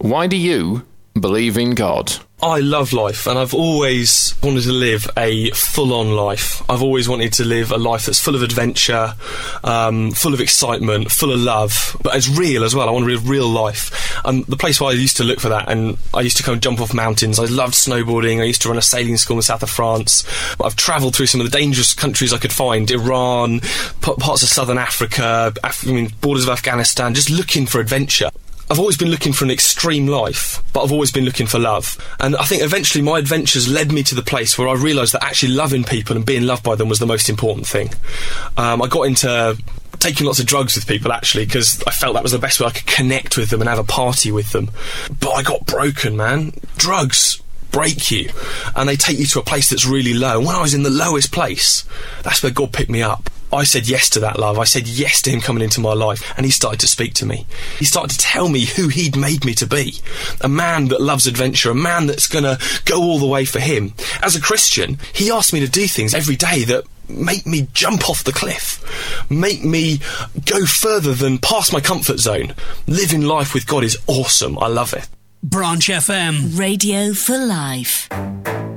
Why do you believe in God? I love life, and I've always wanted to live a full-on life. I've always wanted to live a life that's full of adventure, full of excitement, full of love, but it's real as well. I want to live real life. And the place where I used to look for that, and I used to kind of jump off mountains. I loved snowboarding. I used to run a sailing school in the south of France. But I've travelled through some of the dangerous countries I could find: Iran, parts of southern Africa, borders of Afghanistan, just looking for adventure. I've always been looking for an extreme life, but I've always been looking for love. And I think eventually my adventures led me to the place where I realised that actually loving people and being loved by them was the most important thing. I got into taking lots of drugs with people, actually, because I felt that was the best way I could connect with them and have a party with them. But I got broken, man. Drugs break you, and they take you to a place that's really low. When I was in the lowest place, that's where God picked me up. I said yes to that love. I said yes to him coming into my life, and he started to speak to me. He started to tell me who he'd made me to be. A man that loves adventure, a man that's going to go all the way for him. As a Christian, he asked me to do things every day that make me jump off the cliff, make me go further than past my comfort zone. Living life with God is awesome. I love it. Branch FM. Radio for life.